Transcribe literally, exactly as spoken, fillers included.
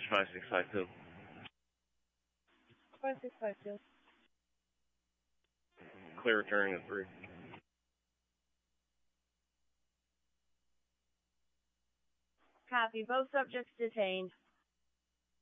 five six five two. five six five two. Clear returning to three. Copy. Both subjects detained.